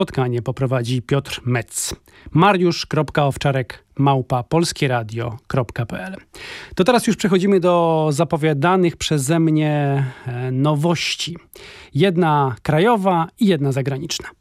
Spotkanie poprowadzi Piotr Metz. mariusz.owczarek@polskieradio.pl. To teraz już przechodzimy do zapowiadanych przeze mnie nowości. Jedna krajowa i jedna zagraniczna.